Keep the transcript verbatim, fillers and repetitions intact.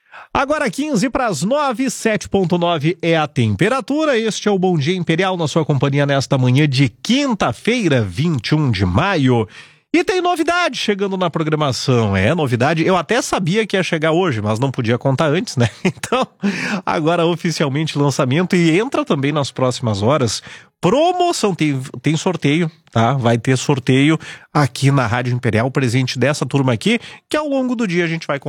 Agora quinze para as nove, sete ponto nove é a temperatura. Este é o Bom Dia Imperial na sua companhia nesta manhã de quinta-feira, vinte e um de maio. E tem novidade chegando na programação, é novidade, eu até sabia que ia chegar hoje, mas não podia contar antes, né? Então, agora oficialmente lançamento e entra também nas próximas horas, promoção, tem, tem sorteio, tá? Vai ter sorteio aqui na Rádio Imperial, presente dessa turma aqui, que ao longo do dia a gente vai